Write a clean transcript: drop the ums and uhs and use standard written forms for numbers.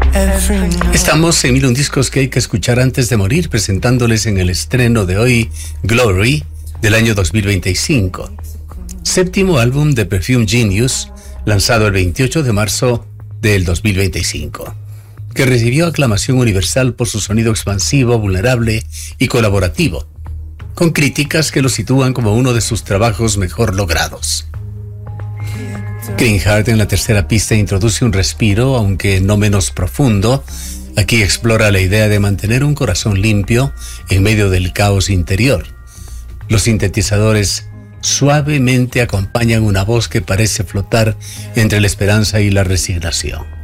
Estamos en 1001 discos que hay que escuchar antes de morir, presentándoles en el estreno de hoy Glory del año 2025, séptimo álbum de Perfume Genius, lanzado el 28 de marzo del 2025, que recibió aclamación universal por su sonido expansivo, vulnerable y colaborativo, con críticas que lo sitúan como uno de sus trabajos mejor logrados. Clean Heart en la tercera pista introduce un respiro, aunque no menos profundo. Aquí explora la idea de mantener un corazón limpio en medio del caos interior. Los sintetizadores suavemente acompañan una voz que parece flotar entre la esperanza y la resignación.